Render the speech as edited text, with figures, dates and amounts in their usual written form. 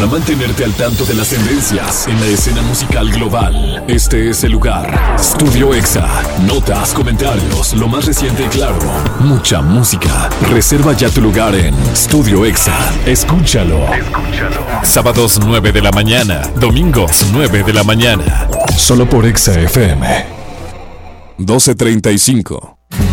Para mantenerte al tanto de las tendencias en la escena musical global, este es el lugar. Estudio Exa. Notas, comentarios, lo más reciente y claro. Mucha música. Reserva ya tu lugar en Estudio Exa. Escúchalo. Sábados 9 de la mañana. Domingos 9 de la mañana. Solo por Exa FM. 12:35.